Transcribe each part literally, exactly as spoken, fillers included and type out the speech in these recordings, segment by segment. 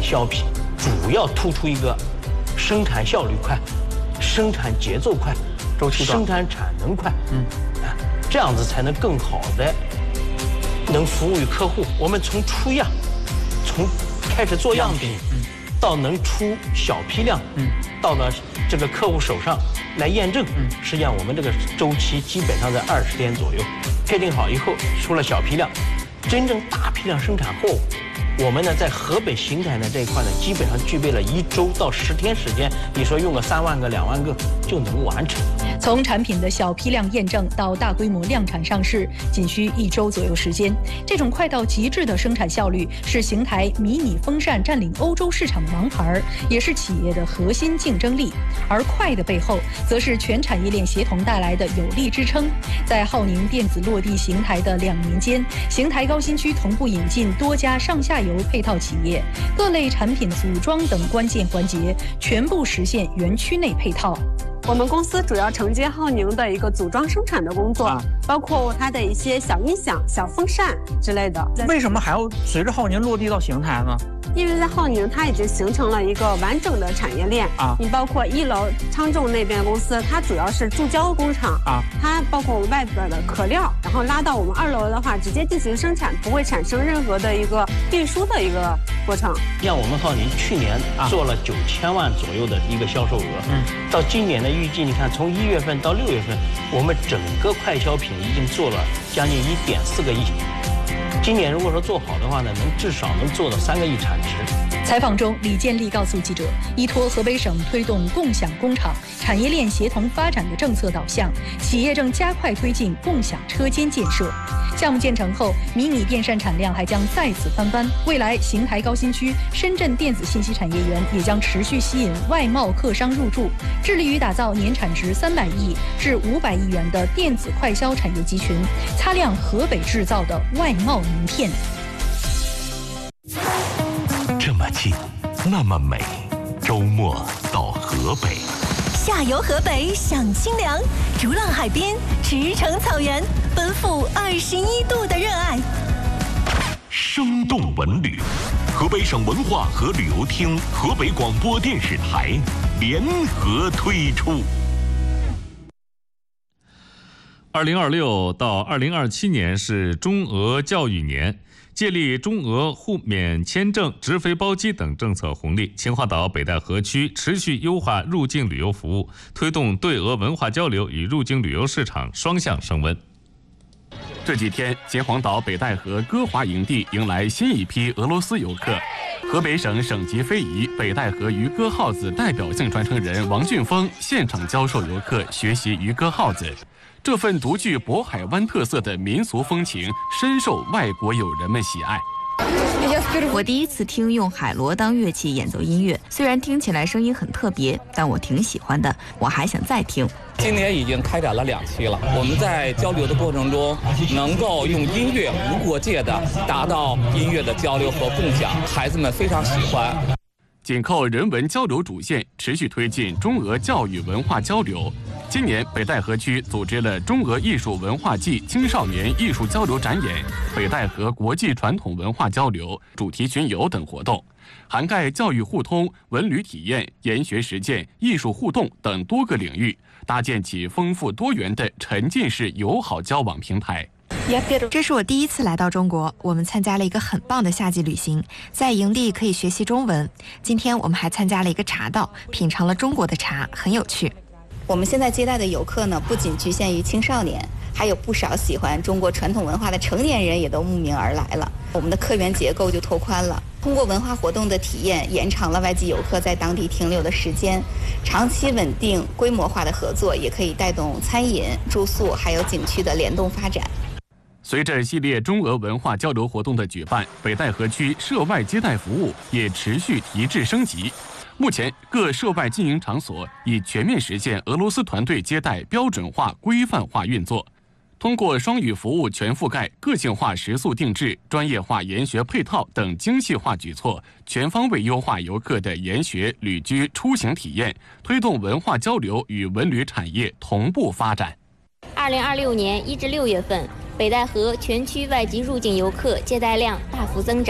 削皮，主要突出一个生产效率快、生产节奏快、 周期短、 生产产能快，嗯，啊，这样子才能更好的能服务于客户。我们从出样，从开始做样品，嗯，到能出小批量，嗯，到了这个客户手上来验证，嗯，实际上我们这个周期基本上在二十天左右。配定好以后，出了小批量，真正大批量生产货物，我们呢在河北邢台呢这一块呢，基本上具备了一周到十天时间，你说用个三万个、两万个就能完成。 从产品的小批量验证到大规模量产上市，仅需一周左右时间。这种快到极致的生产效率，是邢台迷你风扇占领欧洲市场的王牌，也是企业的核心竞争力。而快的背后，则是全产业链协同带来的有力支撑。在浩宁电子落地邢台的两年间，邢台高新区同步引进多家上下游配套企业，各类产品组装等关键环节全部实现园区内配套。 我们公司主要承接浩宁的一个组装生产的工作，啊、包括它的一些小音响、小风扇之类的。 为什么还要随着浩宁落地到邢台呢？ 因为在浩宁，它已经形成了一个完整的产业链啊。你包括一楼昌仲那边公司，它主要是注胶工厂啊，它包括我们外边的壳料，然后拉到我们二楼的话，直接进行生产，不会产生任何的一个运输的一个过程。 像我们浩宁去年做了九千万左右的一个销售额，嗯，到今年的预计，你看从一月份到六月份，我们整个快消品已经做了将近一点四个亿。今年如果说做好的话呢，能至少能做到三个亿产值。 采访中，李建立告诉记者，依托河北省推动共享工厂、产业链协同发展的政策导向，企业正加快推进共享车间建设。项目建成后，迷你电扇产量还将再次翻番。未来，邢台高新区、深圳电子信息产业园也将持续吸引外贸客商入驻，致力于打造年产值三百亿至五百亿元的电子快消产业集群，擦亮河北制造的外贸名片。 这么近，那么美，周末到河北， 下游河北享清凉，逐浪海边，驰骋草原，奔赴二十一度的热爱。 生动文旅，河北省文化和旅游厅、河北广播电视台联合推出。 二零二六到二零二七年是中俄教育年。借力中俄互免签证、直飞包机等政策红利，秦皇岛北戴河区持续优化入境旅游服务，推动对俄文化交流与入境旅游市场双向升温。 这几天，秦皇岛北戴河歌华营地迎来新一批俄罗斯游客。河北省省级非遗北戴河渔歌号子代表性传承人王俊峰现场教授游客学习渔歌号子。这份独具渤海湾特色的民俗风情，深受外国友人们喜爱。 我第一次听用海螺当乐器演奏音乐，虽然听起来声音很特别，但我挺喜欢的，我还想再听。 今年已经开展了两期了，我们在交流的过程中，能够用音乐无国界的达到音乐的交流和共享，孩子们非常喜欢。 紧扣人文交流主线，持续推进中俄教育文化交流。今年北戴河区组织了中俄艺术文化季青少年艺术交流展演、北戴河国际传统文化交流、主题巡游等活动，涵盖教育互通、文旅体验、研学实践、艺术互动等多个领域，搭建起丰富多元的沉浸式友好交往平台。 这是我第一次来到中国，我们参加了一个很棒的夏季旅行，在营地可以学习中文。今天我们还参加了一个茶道，品尝了中国的茶，很有趣。 我们现在接待的游客呢，不仅局限于青少年，还有不少喜欢中国传统文化的成年人也都慕名而来了。我们的客源结构就拓宽了，通过文化活动的体验，延长了外籍游客在当地停留的时间。长期稳定规模化的合作，也可以带动餐饮、住宿还有景区的联动发展。 随着系列中俄文化交流活动的举办，北戴河区涉外接待服务也持续提质升级。目前，各涉外经营场所已全面实现俄罗斯团队接待标准化、规范化运作。通过双语服务全覆盖、个性化食宿定制、专业化研学配套等精细化举措，全方位优化游客的研学、旅居、出行体验，推动文化交流与文旅产业同步发展。 二零二六年一至六月份，北戴河全区外籍入境游客接待量大幅增长，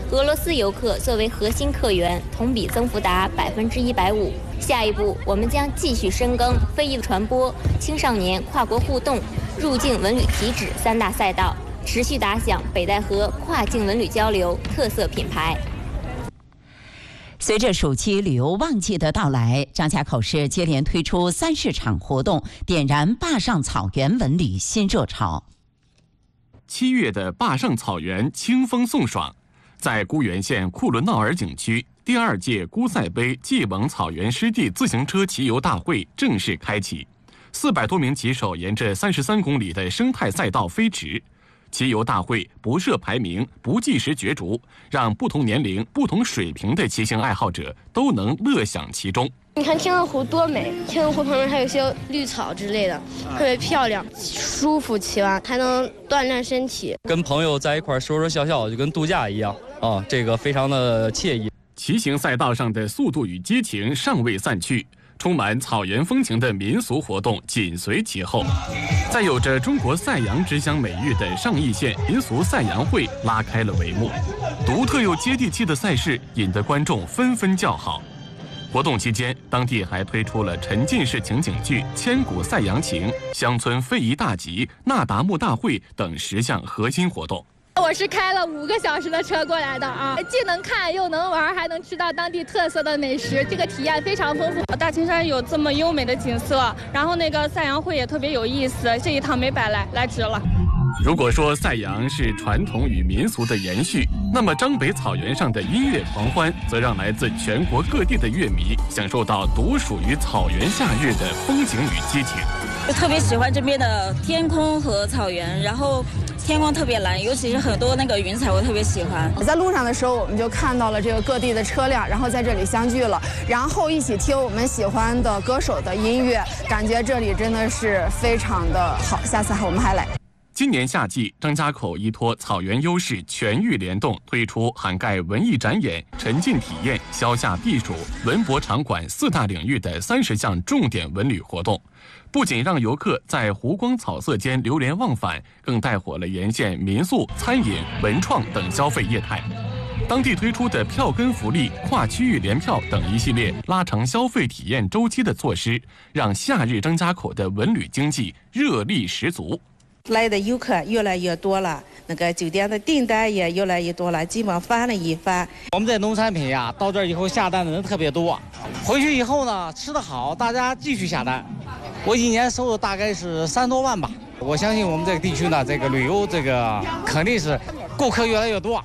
俄罗斯游客作为核心客源，同比增幅达百分之一百五。下一步，我们将继续深耕非遗传播、青少年跨国互动、入境文旅体脂三大赛道，持续打响北戴河跨境文旅交流特色品牌。 随着暑期旅游旺季的到来，张家口市接连推出三市场活动，点燃坝上草原文旅新热潮。 七月的坝上草原清风送爽，在沽源县库伦闹尔景区，第二届姑赛杯蓟蒙草原湿地自行车骑游大会正式开启，四百多名骑手沿着三十三公里的生态赛道飞驰。骑游大会不设排名，不计时角逐，让不同年龄、不同水平的骑行爱好者都能乐享其中。 你看天鹅湖多美，天鹅湖旁边还有一些绿草之类的，特别漂亮，舒服，骑完还能锻炼身体。 跟朋友在一块说说笑笑，就跟度假一样啊，这个非常的惬意。 骑行赛道上的速度与激情尚未散去，充满草原风情的民俗活动紧随其后。在有着中国赛扬之乡美誉的上义县民俗赛扬会拉开了帷幕，独特又接地气的赛事引得观众纷纷叫好。活动期间，当地还推出了沉浸式情景剧《千古赛扬情》、乡村非遗大集、那达慕大会等十项核心活动。 我是开了五个小时的车过来的啊，既能看又能玩，还能吃到当地特色的美食，这个体验非常丰富。 大青山有这么优美的景色，然后那个赛扬会也特别有意思，这一趟没白来，来值了。 如果说赛扬是传统与民俗的延续，那么张北草原上的音乐狂欢，则让来自全国各地的乐迷享受到独属于草原夏日的风景与激情。 就特别喜欢这边的天空和草原，然后天空特别蓝，尤其是很多那个云彩，我特别喜欢。 在路上的时候，我们就看到了这个各地的车辆，然后在这里相聚了，然后一起听我们喜欢的歌手的音乐，感觉这里真的是非常的好。下次我们还来。 今年夏季，张家口依托草原优势，全域联动推出涵盖文艺展演、沉浸体验、消夏避暑、文博场馆四大领域的三十项重点文旅活动，不仅让游客在湖光草色间流连忘返，更带火了沿线民宿、餐饮、文创等消费业态。当地推出的票根福利、跨区域联票等一系列拉长消费体验周期的措施，让夏日张家口的文旅经济热力十足。 来的游客越来越多了，那个酒店的订单也越来越多了，基本上翻了一番。 我们的农产品呀，到这儿以后下单的人特别多，回去以后呢，吃得好，大家继续下单。我一年收入大概是三多万吧。我相信我们这个地区呢，这个旅游这个肯定是顾客越来越多。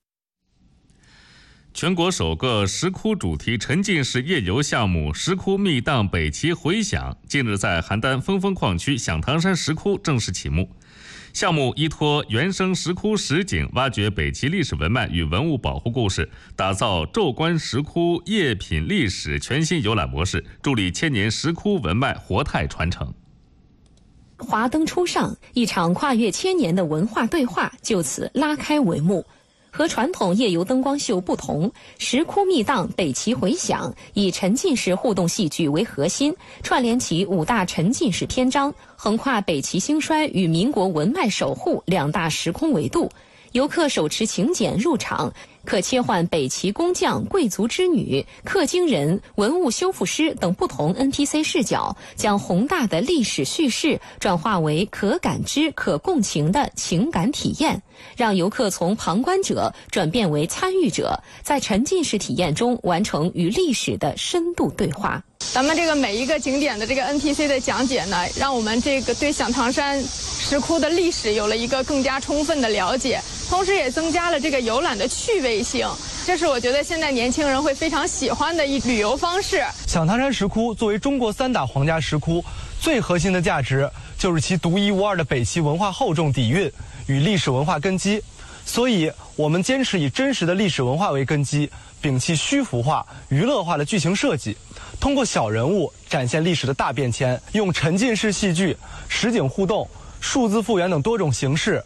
全国首个石窟主题沉浸式夜游项目“石窟密荡北齐回响”近日在邯郸峰峰矿区响堂山石窟正式启幕。项目依托原生石窟实景，挖掘北齐历史文脉与文物保护故事，打造昼观石窟夜品历史全新游览模式，助力千年石窟文脉活态传承。 华灯初上，一场跨越千年的文化对话就此拉开帷幕。和传统夜游灯光秀不同，石窟密荡北齐回响以沉浸式互动戏剧为核心，串联起五大沉浸式篇章，横跨北齐兴衰与民国文脉守护两大时空维度。游客手持请柬入场，可切换北齐工匠、贵族织女、氪金人、文物修复师等不同 N P C 视角，将宏大的历史叙事转化为可感知、可共情的情感体验，让游客从旁观者转变为参与者，在沉浸式体验中完成与历史的深度对话。 咱们这个每一个景点的这个 N P C 的讲解呢，让我们这个对响堂山石窟的历史有了一个更加充分的了解，同时也增加了这个游览的趣味性。这是我觉得现在年轻人会非常喜欢的一旅游方式。 响堂山石窟作为中国三大皇家石窟，最核心的价值就是其独一无二的北齐文化厚重底蕴与历史文化根基。所以，我们坚持以真实的历史文化为根基，摒弃虚浮化、娱乐化的剧情设计，通过小人物展现历史的大变迁，用沉浸式戏剧、实景互动、数字复原等多种形式，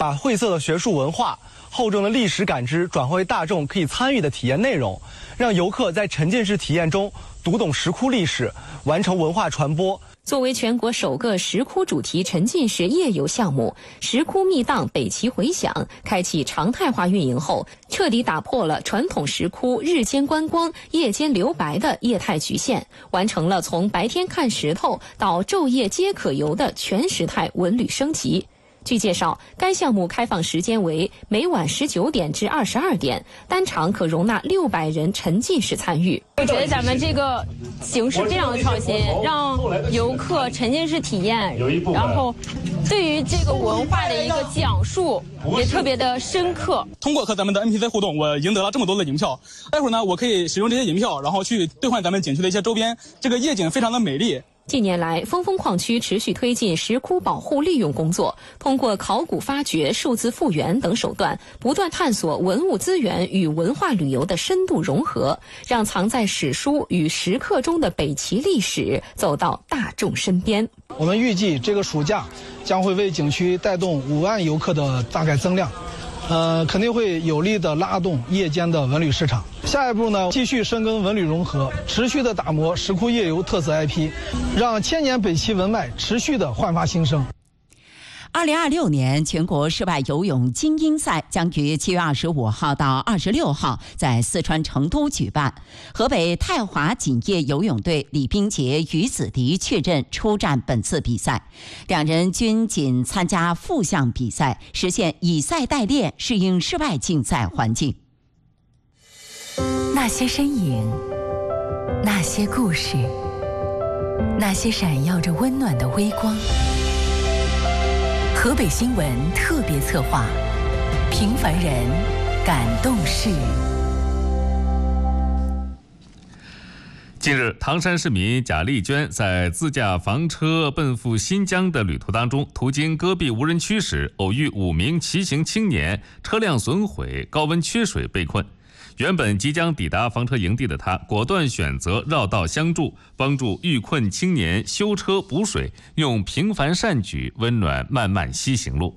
把晦涩的学术文化、厚重的历史感知转化为大众可以参与的体验内容，让游客在沉浸式体验中读懂石窟历史，完成文化传播。 作为全国首个石窟主题沉浸式夜游项目，石窟密档北齐回响开启常态化运营后，彻底打破了传统石窟日间观光、夜间留白的业态局限，完成了从白天看石头到昼夜皆可游的全时态文旅升级。据介绍，该项目开放时间为每晚十九点至二十二点，单场可容纳六百人沉浸式参与。 我觉得咱们这个形式非常的创新，让游客沉浸式体验，然后对于这个文化的一个讲述也特别的深刻。 通过和咱们的 N P C 互动，我赢得了这么多的银票。待会儿呢，我可以使用这些银票，然后去兑换咱们景区的一些周边。这个夜景非常的美丽。 近年来，峰峰矿区持续推进石窟保护利用工作，通过考古发掘、数字复原等手段，不断探索文物资源与文化旅游的深度融合，让藏在史书与石刻中的北齐历史走到大众身边。 我们预计这个暑假将会为景区带动五万游客的大概增量。呃，肯定会有力的拉动夜间的文旅市场。下一步呢，继续深耕文旅融合，持续的打磨石窟夜游特色 I P， 让千年北齐文脉持续的焕发新生。 二零二六年全国室外游泳精英赛将于七月二十五号到二十六号在四川成都举办。河北泰华锦业游泳队李冰洁、于子迪确认出战本次比赛，两人均仅参加复项比赛，实现以赛代练，适应室外竞赛环境。 那些身影，那些故事，那些闪耀着温暖的微光。河北新闻特别策划，平凡人感动事。 近日，唐山市民贾丽娟在自驾房车奔赴新疆的旅途当中，途经戈壁无人区时，偶遇五名骑行青年，车辆损毁，高温缺水被困。原本即将抵达房车营地的他，果断选择绕道相助，帮助遇困青年修车补水，用平凡善举温暖漫漫西行路。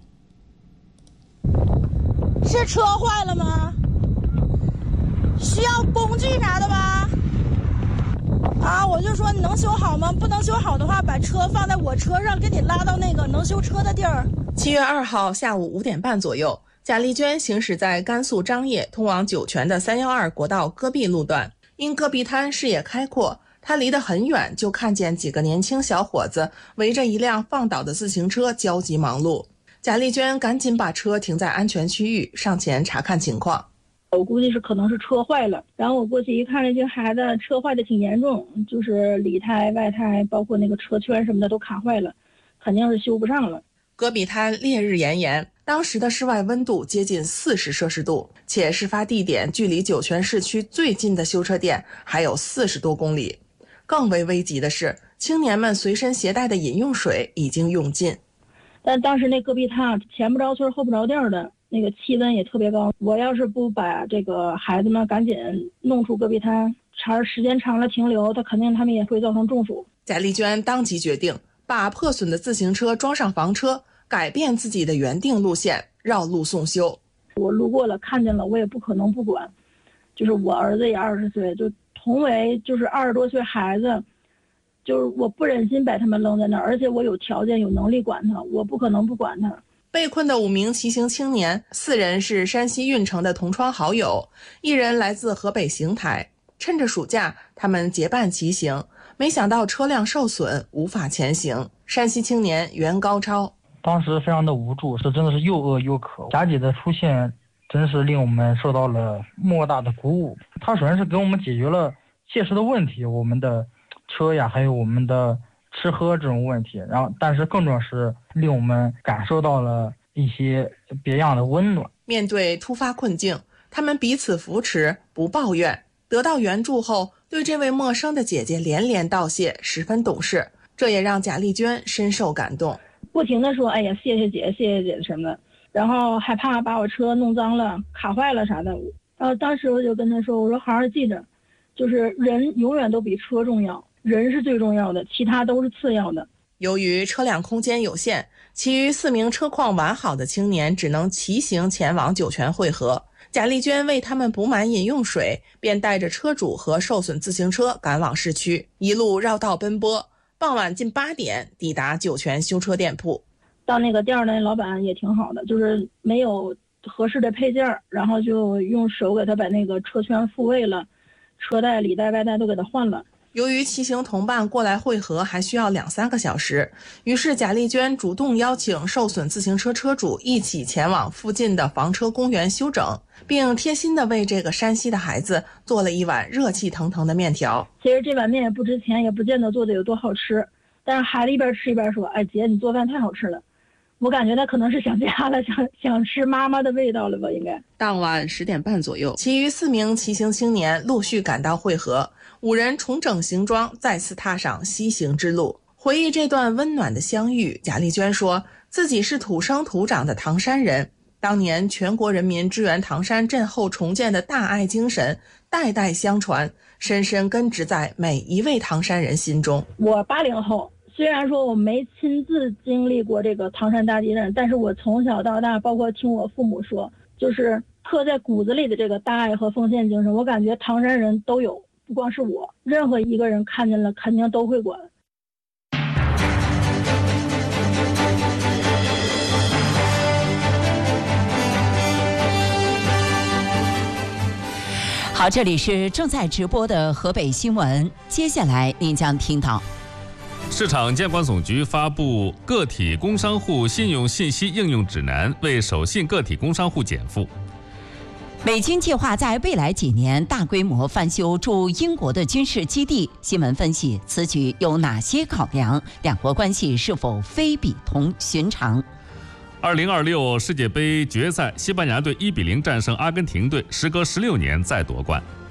是车坏了吗？需要工具啥的吗？啊，我就说你能修好吗？不能修好的话，把车放在我车上，给你拉到那个能修车的地儿。 七月二号下午五点半左右，贾丽娟行驶在甘肃张掖通往酒泉的三一二国道戈壁路段，因戈壁滩视野开阔，她离得很远，就看见几个年轻小伙子围着一辆放倒的自行车焦急忙碌。贾丽娟赶紧把车停在安全区域，上前查看情况。 我估计是可能是车坏了，然后我过去一看，这些孩子车坏的挺严重，就是里胎、外胎，包括那个车圈什么的都卡坏了，肯定是修不上了。 戈壁滩烈日炎炎，当时的室外温度接近四十摄氏度，且事发地点距离酒泉市区最近的修车店还有四十多公里。更为危急的是，青年们随身携带的饮用水已经用尽。 但当时那戈壁滩前不着村后不着店的，那个气温也特别高。我要是不把这个孩子们赶紧弄出戈壁滩，长时间长了停留，他肯定他们也会造成中暑。 贾丽娟当即决定把破损的自行车装上房车，改变自己的原定路线，绕路送修。 我路过了看见了，我也不可能不管。就是我儿子也二十岁，就同为就是二十多岁孩子，就是我不忍心把他们扔在那儿，而且我有条件有能力管他，我不可能不管他。 被困的五名骑行青年，四人是山西运城的同窗好友，一人来自河北邢台。趁着暑假，他们结伴骑行，没想到车辆受损，无法前行。山西青年袁高超当时非常的无助，是真的是又饿又渴。贾姐的出现真是令我们受到了莫大的鼓舞。她首先是给我们解决了切实的问题，我们的车呀，还有我们的吃喝这种问题，然后但是更重要是令我们感受到了一些别样的温暖。 面对突发困境，他们彼此扶持，不抱怨。得到援助后，对这位陌生的姐姐连连道谢，十分懂事。这也让贾丽娟深受感动， 不停的说哎呀谢谢姐谢谢姐什么的，然后害怕把我车弄脏了卡坏了啥的。然后当时我就跟她说，我说好好记着，就是人永远都比车重要，人是最重要的，其他都是次要的。 由于车辆空间有限，其余四名车况完好的青年只能骑行前往酒泉汇合。贾丽娟为他们补满饮用水，便带着车主和受损自行车赶往市区，一路绕道奔波。傍晚近八点抵达酒泉修车店铺。 到那个店儿的老板也挺好的，就是没有合适的配件，然后就用手给他把那个车圈复位了，车带、里带、外带都给他换了。 由于骑行同伴过来汇合还需要两三个小时，于是贾丽娟主动邀请受损自行车车主一起前往附近的房车公园休整，并贴心地为这个山西的孩子做了一碗热气腾腾的面条。 其实这碗面也不值钱，也不见得做的有多好吃，但是孩子一边吃一边说：“哎姐，你做饭太好吃了。”我感觉他可能是想家了，想想吃妈妈的味道了吧，应该。 当晚十点半左右，其余四名骑行青年陆续赶到汇合，五人重整行装，再次踏上西行之路。回忆这段温暖的相遇，贾丽娟说自己是土生土长的唐山人，当年全国人民支援唐山震后重建的大爱精神代代相传，深深根植在每一位唐山人心中。 我八零后，虽然说我没亲自经历过这个唐山大地震，但是我从小到大，包括听我父母说，就是刻在骨子里的这个大爱和奉献精神，我感觉唐山人都有，不光是我，任何一个人看见了肯定都会管。 好，这里是正在直播的河北新闻，接下来您将听到。 市场监管总局发布《个体工商户信用信息应用指南》，为守信个体工商户减负。 美军计划在未来几年大规模翻修驻英国的军事基地。新闻分析，此举有哪些考量？两国关系是否非比同寻常？ 二零二六世界杯决赛，西班牙队一比零战胜阿根廷队，时隔十六年再夺冠。